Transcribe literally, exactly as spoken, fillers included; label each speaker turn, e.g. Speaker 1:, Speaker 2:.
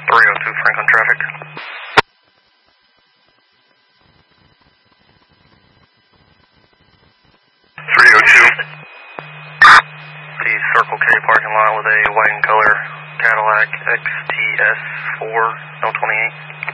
Speaker 1: three oh two Franklin traffic. three oh two. The Circle K parking lot with a white and color Cadillac X T S four L twenty-eight.